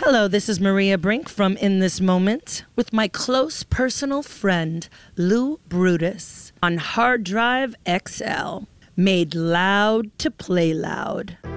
Hello, this is Maria Brink from In This Moment with my close personal friend, Lou Brutus, on Hard Drive XL. Made loud to play loud.